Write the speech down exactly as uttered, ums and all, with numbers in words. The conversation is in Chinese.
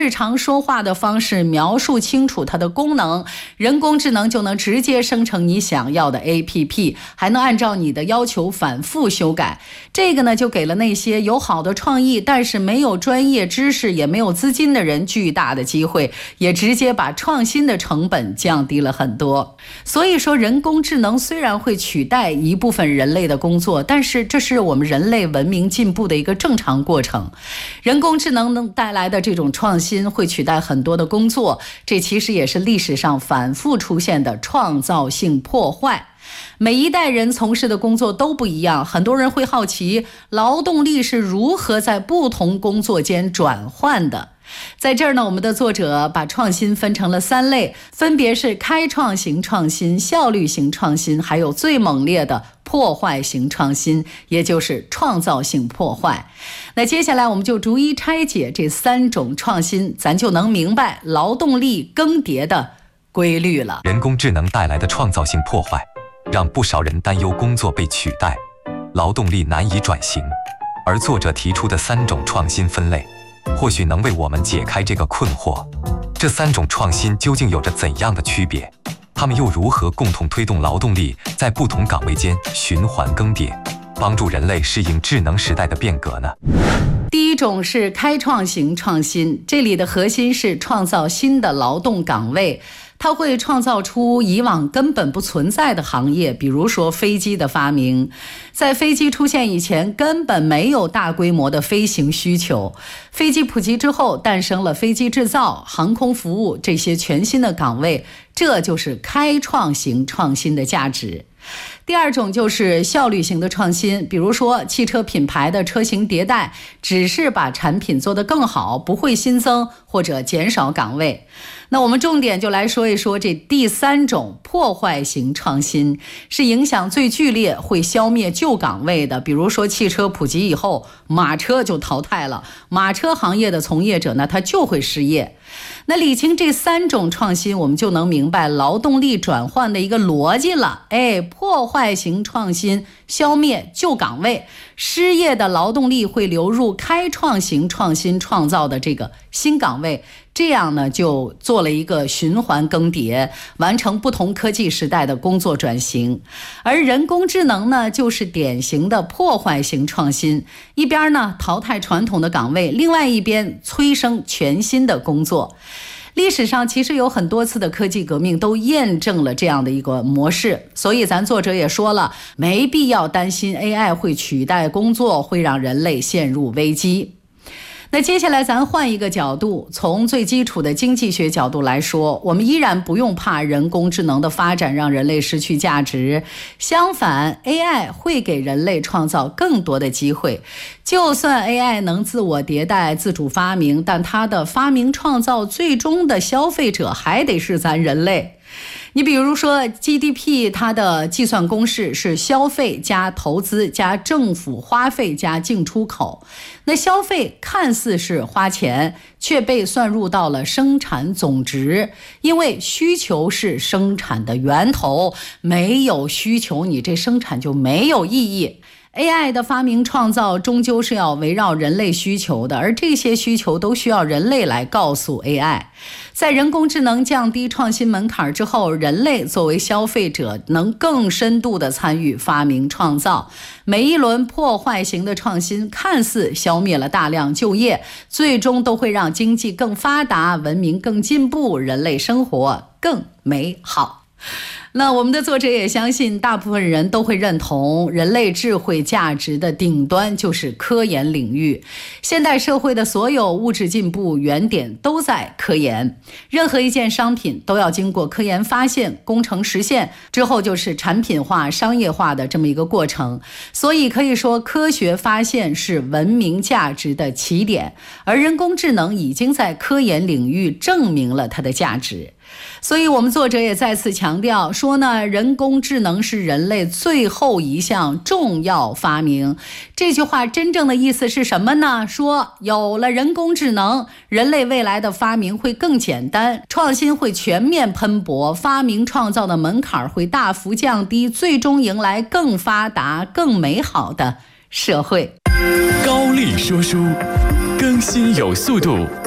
日常说话的方式描述清楚它的功能，人工智能就能直接生成你想要的 A P P， 还能按照你的要求反复修改。这个呢，就给了那些有好的创意但是没有专业知识也没有资金的人巨大的机会，也直接把创新的成本降低了很多。所以说，人工智能虽然会取代一部分人类的工作，但是这是我们人类文明进步的一个正常过程。人工智能能带来的这种创新会取代很多的工作，这其实也是历史上反复出现的创造性破坏。每一代人从事的工作都不一样，很多人会好奇劳动力是如何在不同工作间转换的。在这儿呢，我们的作者把创新分成了三类，分别是开创型创新、效率型创新，还有最猛烈的破坏型创新，也就是创造性破坏。那接下来我们就逐一拆解这三种创新，咱就能明白劳动力更迭的规律了。 人工智能带来的创造性破坏，让不少人担忧工作被取代，劳动力难以转型。而作者提出的三种创新分类，或许能为我们解开这个困惑。这三种创新究竟有着怎样的区别？它们又如何共同推动劳动力在不同岗位间循环更迭，帮助人类适应智能时代的变革呢？ 第一种是开创型创新，这里的核心是创造新的劳动岗位，它会创造出以往根本不存在的行业，比如说飞机的发明。在飞机出现以前，根本没有大规模的飞行需求。飞机普及之后，诞生了飞机制造、航空服务这些全新的岗位，这就是开创型创新的价值。第二种就是效率型的创新，比如说汽车品牌的车型迭代，只是把产品做得更好，不会新增或者减少岗位。那我们重点就来说一说这第三种破坏型创新，是影响最剧烈，会消灭旧岗位的。比如说汽车普及以后，马车就淘汰了，马车行业的从业者呢，他就会失业。那理清这三种创新，我们就能明白劳动力转换的一个逻辑了。哎，破坏型创新消灭旧岗位，失业的劳动力会流入开创型创新创造的这个新岗位，这样呢就做了一个循环更迭，完成不同科技时代的工作转型。而人工智能呢，就是典型的破坏型创新，一边呢淘汰传统的岗位，另外一边催生全新的工作。历史上其实有很多次的科技革命都验证了这样的一个模式，所以咱作者也说了，没必要担心 A I 会取代工作，会让人类陷入危机。那接下来咱换一个角度，从最基础的经济学角度来说，我们依然不用怕人工智能的发展让人类失去价值，相反 A I 会给人类创造更多的机会。就算 A I 能自我迭代、自主发明，但它的发明创造最终的消费者还得是咱人类。你比如说 G D P 它的计算公式是消费加投资加政府花费加进出口，那消费看似是花钱，却被算入到了生产总值，因为需求是生产的源头，没有需求你这生产就没有意义。A I 的发明创造终究是要围绕人类需求的，而这些需求都需要人类来告诉 A I。 在人工智能降低创新门槛之后，人类作为消费者能更深度地参与发明创造。每一轮破坏型的创新看似消灭了大量就业，最终都会让经济更发达，文明更进步，人类生活更美好。那我们的作者也相信大部分人都会认同，人类智慧价值的顶端就是科研领域。现代社会的所有物质进步原点都在科研，任何一件商品都要经过科研发现、工程实现之后，就是产品化、商业化的这么一个过程。所以可以说，科学发现是文明价值的起点，而人工智能已经在科研领域证明了它的价值。所以我们作者也再次强调说呢，人工智能是人类最后一项重要发明。这句话真正的意思是什么呢？说有了人工智能，人类未来的发明会更简单，创新会全面喷薄，发明创造的门槛会大幅降低，最终迎来更发达、更美好的社会。 高力说书，更新有速度。